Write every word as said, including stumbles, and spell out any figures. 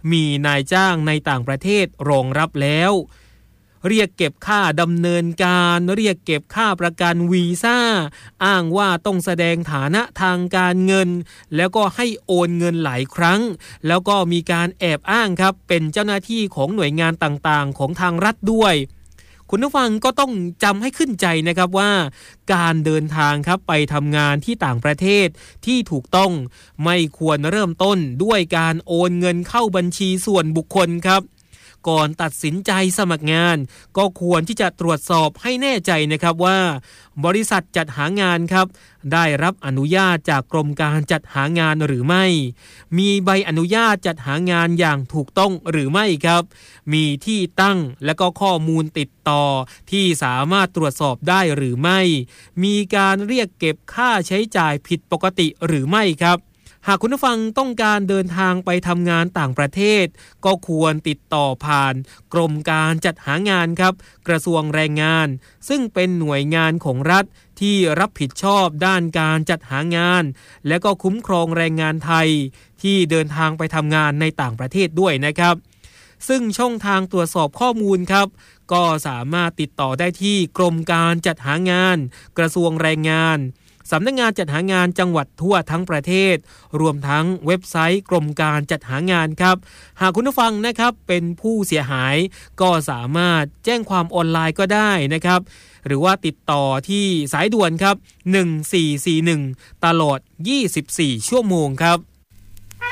มีนายจ้างในต่างประเทศรองรับแล้วเรียกเก็บค่าดำเนินการเรียกเก็บค่าประกันวีซ่าอ้างว่าต้องแสดงฐานะทางการเงินแล้วก็ให้โอนเงินหลายครั้งแล้วก็มีการแอบอ้างครับเป็นเจ้าหน้าที่ของหน่วยงานต่างๆของทางรัฐด้วยคุณผู้ฟังก็ต้องจำให้ขึ้นใจนะครับว่าการเดินทางครับไปทำงานที่ต่างประเทศที่ถูกต้องไม่ควรเริ่มต้นด้วยการโอนเงินเข้าบัญชีส่วนบุคคลครับก่อนตัดสินใจสมัครงานก็ควรที่จะตรวจสอบให้แน่ใจนะครับว่าบริษัทจัดหางานครับได้รับอนุญาตจากกรมการจัดหางานหรือไม่มีใบอนุญาตจัดหางานอย่างถูกต้องหรือไม่ครับมีที่ตั้งและก็ข้อมูลติดต่อที่สามารถตรวจสอบได้หรือไม่มีการเรียกเก็บค่าใช้จ่ายผิดปกติหรือไม่ครับหากคุณผู้ฟังต้องการเดินทางไปทำงานต่างประเทศก็ควรติดต่อผ่านกรมการจัดหางานครับกระทรวงแรงงานซึ่งเป็นหน่วยงานของรัฐที่รับผิดชอบด้านการจัดหางานและก็คุ้มครองแรงงานไทยที่เดินทางไปทำงานในต่างประเทศด้วยนะครับซึ่งช่องทางตรวจสอบข้อมูลครับก็สามารถติดต่อได้ที่กรมการจัดหางานกระทรวงแรงงานสำนักงานจัดหางานจังหวัดทั่วทั้งประเทศรวมทั้งเว็บไซต์กรมการจัดหางานครับหากคุณผู้ฟังนะครับเป็นผู้เสียหายก็สามารถแจ้งความออนไลน์ก็ได้นะครับหรือว่าติดต่อที่สายด่วนครับหนึ่งสี่สี่หนึ่งตลอดยี่สิบสี่ชั่วโมงครับ